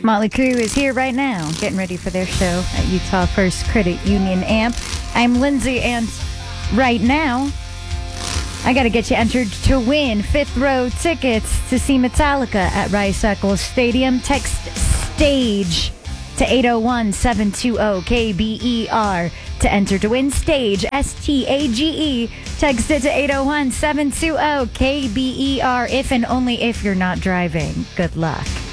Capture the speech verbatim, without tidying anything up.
Motley Crue is here right now, getting ready for their show at Utah First Credit Union Amp. I'm Lindsay, and right now, I got to get you entered to win fifth row tickets to see Metallica at Rice Eccles Stadium. Text STAGE to eight oh one, seven two zero, K B E R to enter to win. STAGE, S T A G E. Text it to eight oh one, seven two zero, K B E R if and only if you're not driving. Good luck.